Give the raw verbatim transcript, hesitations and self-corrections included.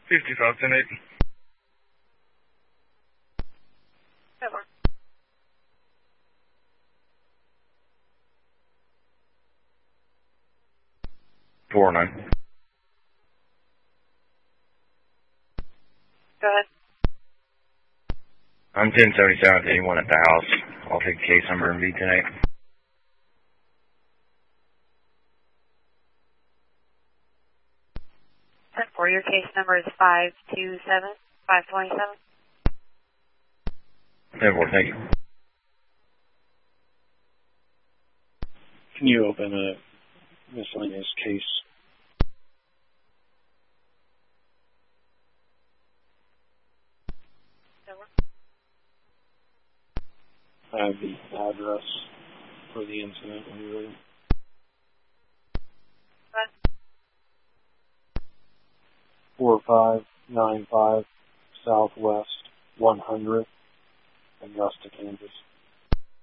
fifty-five ten eight. Over. four nine. Go ahead. I'm ten seventy-seven to anyone at the house. I'll take case number and V ten eight. ten four, your case number is five two seven, five twenty-seven. ten four, thank you. Can you open a miscellaneous case? I have the address for the incident when you're ready. four five nine five Southwest one hundred, Augusta, Kansas.